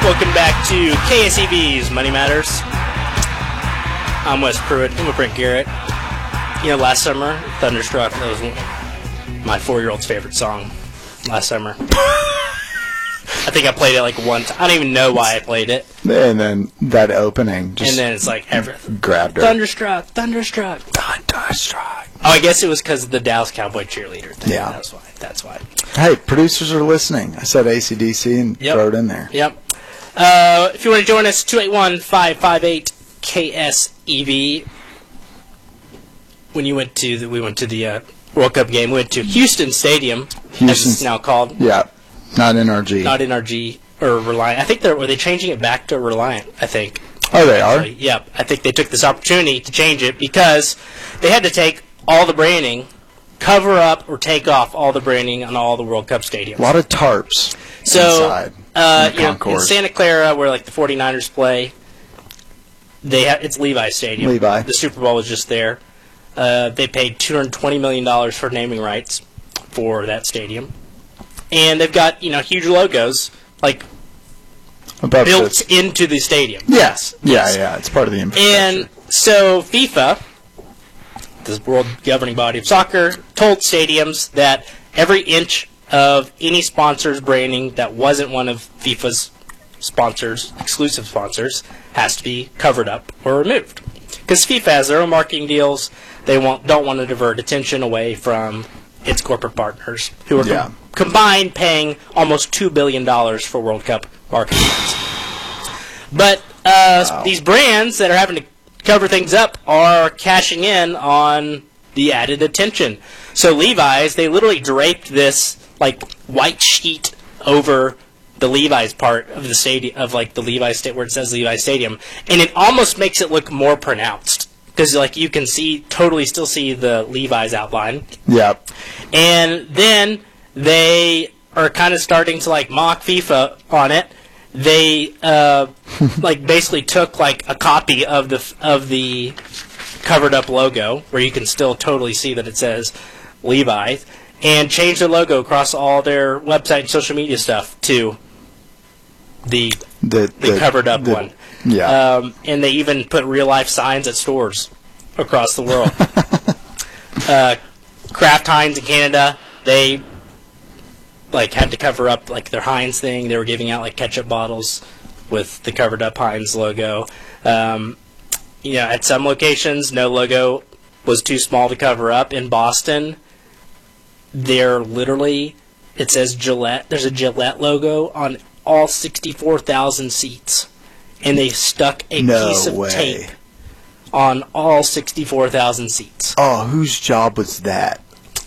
Welcome back to KSEV's Money Matters. I'm Wes Pruitt. I'm with Brent Garrett. You know, last summer, Thunderstruck, that was my 4-year-old's favorite song last summer. I think I played it like once. I don't even know why I played it. And then that opening just... And then it's like everything. Grabbed her. Thunderstruck, Thunderstruck. Thunderstruck. Oh, I guess it was because of the Dallas Cowboy cheerleader thing. Yeah. That's why. Hey, producers are listening. I said AC/DC and throw it in there. Yep. If you want to join us, 281-558-KSEV. When we went to the World Cup game, we went to Houston Stadium, as it's now called. Yeah, not NRG. Not NRG or Reliant. I think were they changing it back to Reliant, I think. Oh, they are? Yeah, I think they took this opportunity to change it because they had to take all the branding, cover up or take off all the branding on all the World Cup stadiums. A lot of tarps inside. In Santa Clara, where like the 49ers play, it's Levi's Stadium. Levi. The Super Bowl was just there. They paid $220 million for naming rights for that stadium, and they've got huge logos like built into the stadium. Yes. Yeah. It's part of the infrastructure. And so FIFA, the world governing body of soccer, told stadiums that every inch of any sponsor's branding that wasn't one of FIFA's sponsors, exclusive sponsors, has to be covered up or removed. Because FIFA has their own marketing deals. They don't want to divert attention away from its corporate partners, who are combined paying almost $2 billion for World Cup marketing rights. But these brands that are having to cover things up are cashing in on the added attention. So Levi's, they literally draped this like white sheet over the Levi's part of the stadium, of like the Levi's where it says Levi's Stadium, and it almost makes it look more pronounced because like you can still see the Levi's outline. Yep. And then they are kind of starting to like mock FIFA on it. They like basically took like a copy of the covered up logo where you can still totally see that it says Levi's, and changed the logo across all their website and social media stuff to the covered up one. Yeah. And they even put real life signs at stores across the world. Kraft Heinz in Canada, they like had to cover up like their Heinz thing. They were giving out like ketchup bottles with the covered up Heinz logo. At some locations, no logo was too small to cover up. In Boston, it says Gillette. There's a Gillette logo on all 64,000 seats, and they stuck a piece of tape on all 64,000 seats. Oh, whose job was that?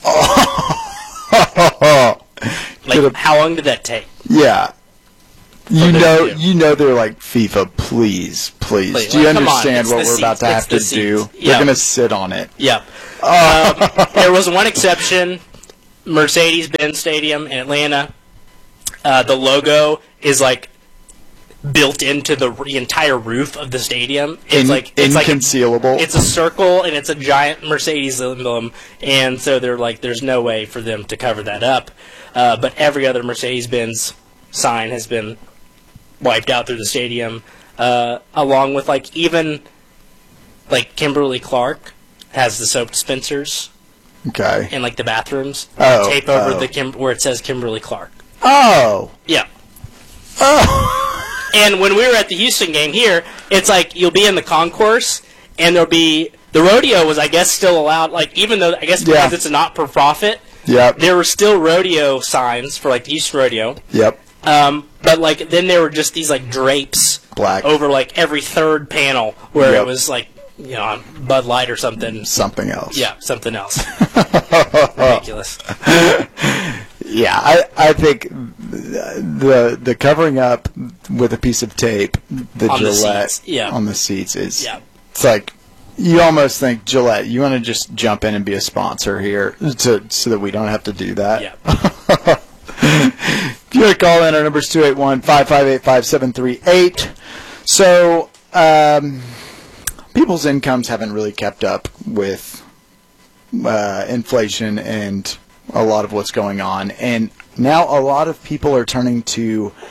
How long did that take? Yeah. You know they're like, FIFA, please. Do you understand what we're about to have to do? They're going to sit on it. Yeah. There was one exception, Mercedes-Benz Stadium in Atlanta. The logo is like built into the entire roof of the stadium. It's inconcealable. It's a circle and it's a giant Mercedes emblem, and so they're like, there's no way for them to cover that up. But every other Mercedes-Benz sign has been wiped out through the stadium, along with even Kimberly-Clark has the soap dispensers. Okay. In the bathrooms. Oh. Tape over where it says Kimberly-Clark. Oh. Yeah. Oh. And when we were at the Houston game here, it's like you'll be in the concourse, and there'll be the rodeo was, I guess, still allowed. Even though I guess because it's a not-for-profit, there were still rodeo signs for the Houston Rodeo. Yep. But then there were just these drapes black over every third panel where it was Bud Light or something. Something else. Yeah, something else. Ridiculous. Yeah, I think the covering up with a piece of tape, the on Gillette on the seats is it's like you almost think, Gillette, you want to just jump in and be a sponsor here so that we don't have to do that. Yeah. If you want to call in, our number is 281-558-5738. So people's incomes haven't really kept up with inflation and a lot of what's going on. And now a lot of people are turning to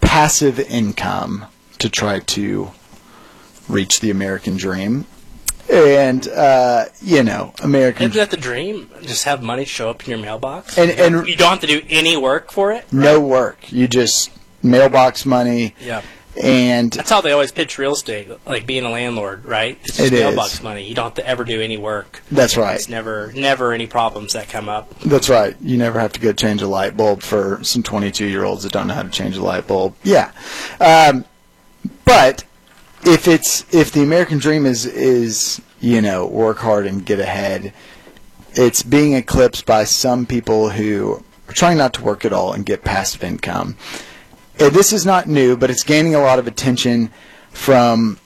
passive income to try to reach the American dream. And, American... Isn't that the dream? Just have money show up in your mailbox? And you don't have to do any work for it? No work. You just mailbox money. Yeah. And that's how they always pitch real estate, like being a landlord, right? It's just mailbox money. You don't have to ever do any work. That's right. It's never any problems that come up. That's right. You never have to go change a light bulb for some 22-year-olds that don't know how to change a light bulb. Yeah. But if the American dream is work hard and get ahead, it's being eclipsed by some people who are trying not to work at all and get passive income. And this is not new, but it's gaining a lot of attention from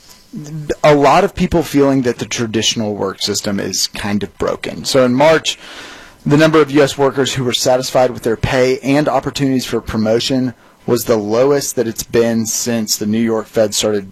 a lot of people feeling that the traditional work system is kind of broken. So in March, the number of U.S. workers who were satisfied with their pay and opportunities for promotion was the lowest that it's been since the New York Fed started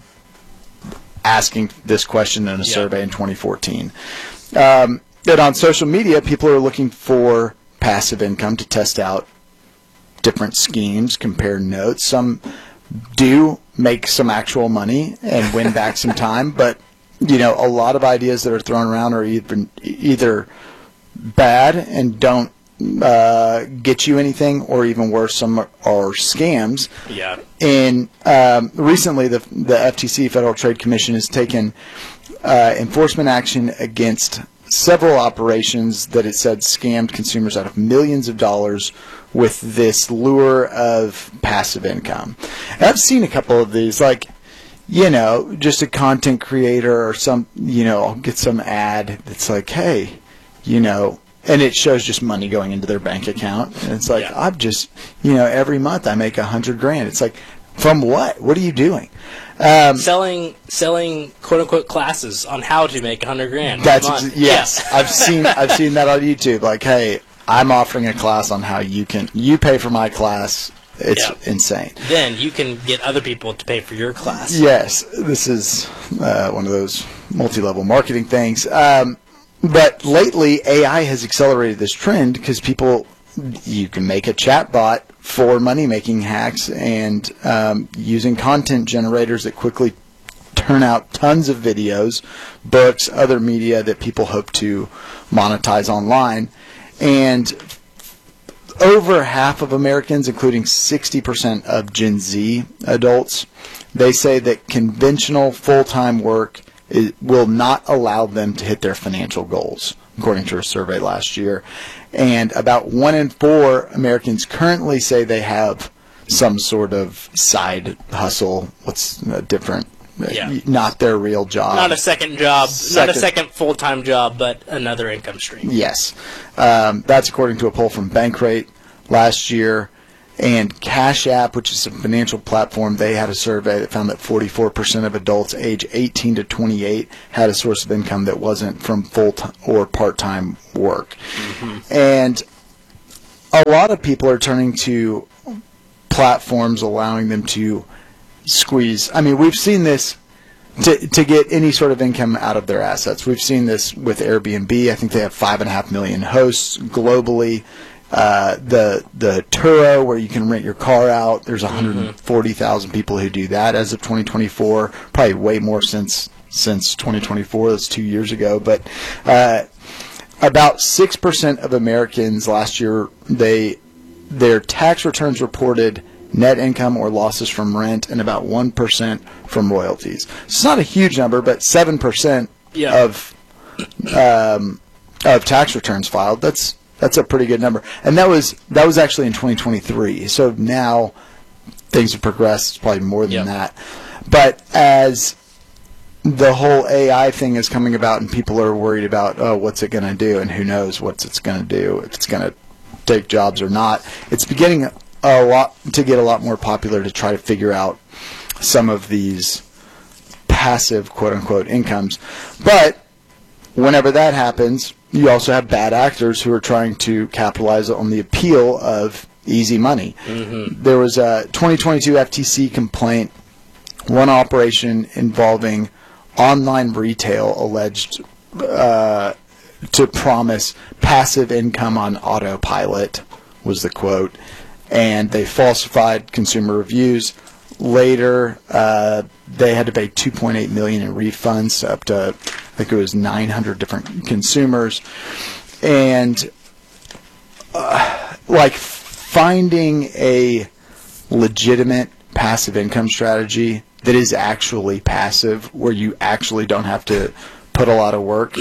asking this question in a survey in 2014. And on social media, people are looking for passive income to test out different schemes, compare notes. Some do make some actual money and win back some time, but a lot of ideas that are thrown around are either bad and don't get you anything, or even worse, some are scams. Yeah. And recently, the FTC, Federal Trade Commission, has taken enforcement action against several operations that it said scammed consumers out of millions of dollars with this lure of passive income. And I've seen a couple of these, like, just a content creator or some, I'll get some ad that's like, hey, and it shows just money going into their bank account. And it's like, I've just, every month I make $100,000. It's like, from what? What are you doing? Selling quote unquote classes on how to make $100,000. That's yes. Yeah. I've seen that on YouTube. Like, hey, I'm offering a class on how you pay for my class. It's insane. Then you can get other people to pay for your class. Yes, this is one of those multi-level marketing things. But lately, AI has accelerated this trend because you can make a chatbot for money-making hacks and using content generators that quickly turn out tons of videos, books, other media that people hope to monetize online. And over half of Americans, including 60% of Gen Z adults, they say that conventional full-time work will not allow them to hit their financial goals, according to a survey last year. And about 1 in 4 Americans currently say they have some sort of side hustle. What's different? Not their real job. Not a second job. Not a second full-time job, but another income stream. Yes. That's according to a poll from Bankrate last year. And Cash App, which is a financial platform, they had a survey that found that 44% of adults age 18 to 28 had a source of income that wasn't from full-time or part-time work. Mm-hmm. And a lot of people are turning to platforms allowing them to squeeze. I mean, we've seen this to get any sort of income out of their assets. We've seen this with Airbnb. I think they have 5.5 million hosts globally. The Turo, where you can rent your car out, there's 140,000 people who do that as of 2024. Probably way more since 2024. That's 2 years ago. But about 6% of Americans last year, their tax returns reported net income or losses from rent, and about 1% from royalties. It's not a huge number, but 7% of tax returns filed. That's a pretty good number, and that was actually in 2023. So now things have progressed. It's probably more than that. But as the whole AI thing is coming about, and people are worried about, what's it going to do, and who knows what it's going to do, if it's going to take jobs or not, it's beginning to get a lot more popular to try to figure out some of these passive quote-unquote incomes. But whenever that happens, you also have bad actors who are trying to capitalize on the appeal of easy money. Mm-hmm. There was a 2022 FTC complaint, one operation involving online retail alleged to promise passive income on autopilot, was the quote. and they falsified consumer reviews. Later, they had to pay $2.8 million in refunds up to, I think it was 900 different consumers, and like finding a legitimate passive income strategy that is actually passive, where you actually don't have to put a lot of work,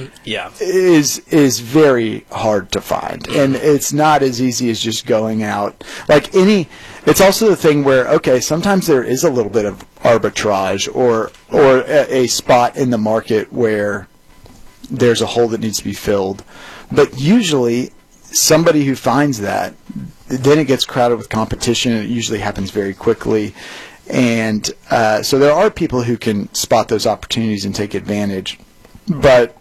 is very hard to find, and it's not as easy as just going out like any. It's also the thing where, okay, sometimes there is a little bit of arbitrage or a spot in the market where there's a hole that needs to be filled, but usually somebody who finds that, then it gets crowded with competition, and it usually happens very quickly. And so there are people who can spot those opportunities and take advantage. But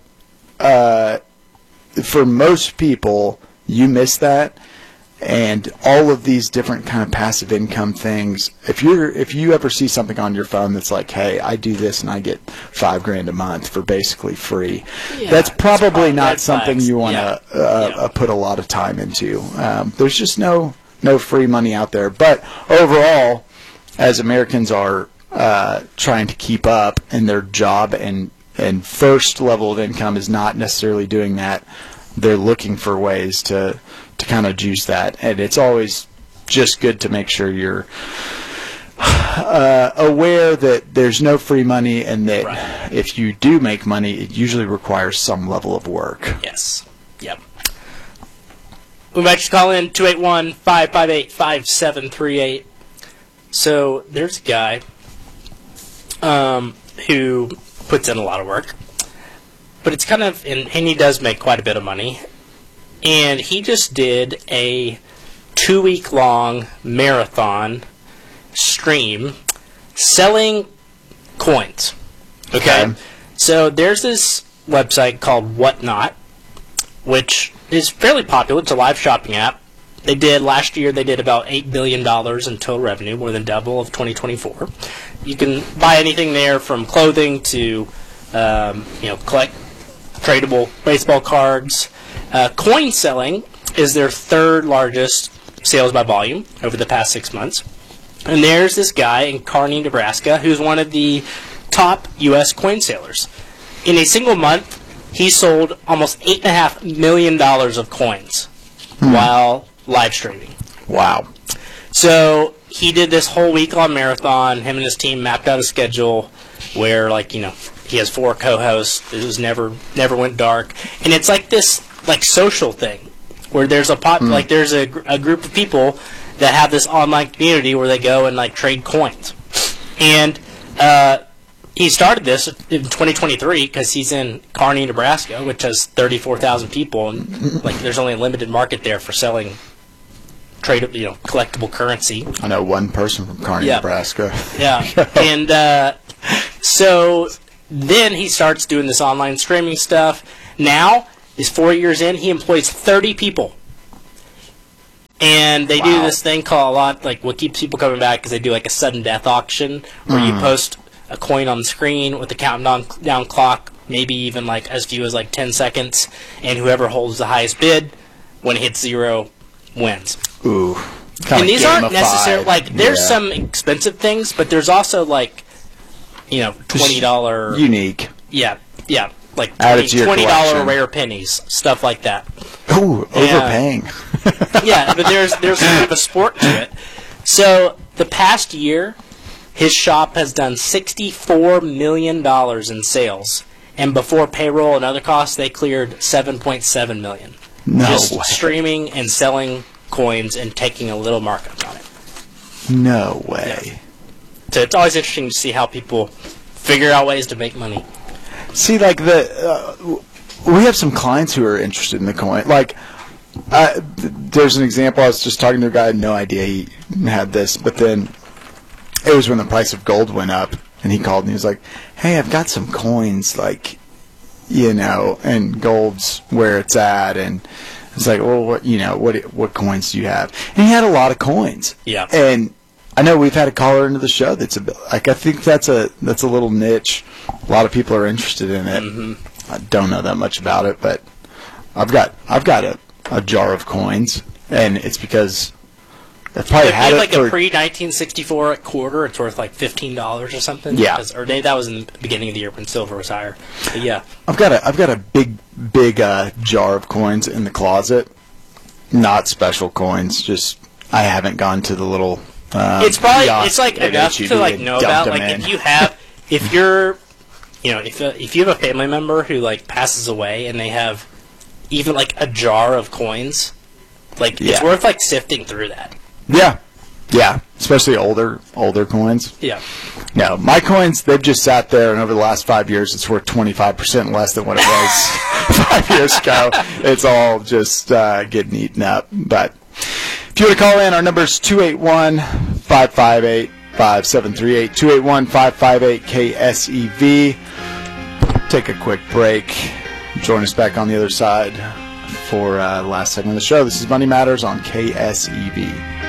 for most people, you miss that. And all of these different kind of passive income things, if you ever see something on your phone that's like, hey, I do this and I get $5,000 a month for basically free, that's probably not something you want to put a lot of time into. There's just no free money out there. But overall, as Americans are trying to keep up in their job and first level of income is not necessarily doing that, they're looking for ways to kind of juice that, and it's always just good to make sure you're aware that there's no free money, and that if you do make money, it usually requires some level of work. Yes. Yep. We might just call in 281-558-5738. So there's a guy who puts in a lot of work, but it's kind of, and he does make quite a bit of money. And he just did a 2-week-long marathon stream selling coins. Okay? So there's this website called Whatnot, which is fairly popular. It's a live shopping app. Last year they did about $8 billion in total revenue, more than double of 2024. You can buy anything there from clothing to, collect tradable baseball cards. Coin selling is their third largest sales by volume over the past 6 months. And there's this guy in Kearney, Nebraska, who's one of the top U.S. coin sellers. In a single month, he sold almost $8.5 million of coins while live streaming. Wow. So he did this whole week-long marathon. Him and his team mapped out a schedule where, he has 4 co-hosts. It was never went dark. And it's like this social thing where there's there's a group of people that have this online community where they go and trade coins. And he started this in 2023 because he's in Kearney, Nebraska, which has 34,000 people, and there's only a limited market there for selling collectible currency. I know one person from Kearney, Nebraska. Yeah. And so then he starts doing this online streaming stuff. Now, he's 4 years in, he employs 30 people. And they do this thing called what keeps people coming back, because they do a sudden death auction where you post a coin on the screen with the countdown clock, maybe even as few as 10 seconds, and whoever holds the highest bid when it hits 0 wins. Ooh. And these aren't necessarily there's some expensive things, but there's also $20 unique. Yeah. $20 rare pennies, stuff like that. Ooh, overpaying. Yeah, but there's kind of a sport to it. So the past year, his shop has done $64 million in sales, and before payroll and other costs, they cleared $7.7 million. No just way. Streaming and selling coins and taking a little markup on it. No way. Yeah. So it's always interesting to see how people figure out ways to make money. See, we have some clients who are interested in the coin. There's an example. I was just talking to a guy. I had no idea he had this, but then it was when the price of gold went up, and he called and he was like, "Hey, I've got some coins, and gold's where it's at." And it's like, "Well, what coins do you have?" And he had a lot of coins. Yeah. And I know we've had a caller into the show that's I think that's a little niche. A lot of people are interested in it. Mm-hmm. I don't know that much about it, but I've got a jar of coins, and it's because I've probably If you had have it like for a pre-1964 quarter, it's worth like $15 or something. Yeah. Or maybe that was in the beginning of the year when silver was higher. But yeah. I've got a big jar of coins in the closet. Not special coins, just I haven't gone to the little. It's probably kiosk like at enough HEB to like and know dumped about. them Like in. if you're, if you have a family member who like passes away and they have even like a jar of coins, like it's Yeah. worth like sifting through that. Yeah, especially older coins. Yeah. No, my coins, they've just sat there, and over the last 5 years, it's worth 25% less than what it was 5 years ago. It's all just getting eaten up. But if you want to call in, our number is 281-558-5738, 281-558-KSEV. Take a quick break. Join us back on the other side for the last segment of the show. This is Money Matters on KSEV.